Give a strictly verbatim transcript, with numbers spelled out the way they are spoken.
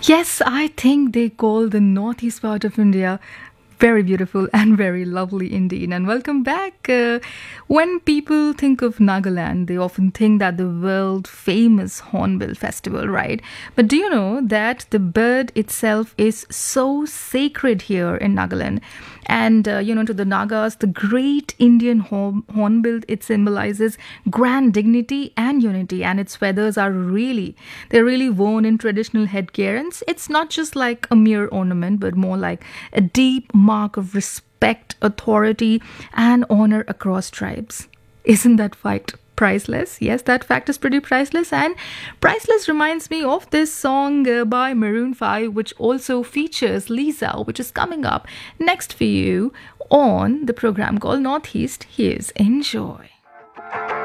Yes, I think they call the northeast part of India very beautiful and very lovely indeed. And welcome back. Uh, when people think of Nagaland, they often think that the world famous Hornbill Festival, right? But do you know that the bird itself is so sacred here in Nagaland? And, uh, you know, to the Nagas, the great Indian horn- hornbill, it symbolizes grand dignity and unity. And its feathers are really, they're really worn in traditional headgear. And it's it's not just like a mere ornament, but more like a deep mark of respect, authority, and honor across tribes. Isn't that fact priceless? Yes, that fact is pretty priceless. And priceless reminds me of this song uh, by Maroon five, which also features Lisa, which is coming up next for you on the program called Northeast. Here's Enjoy.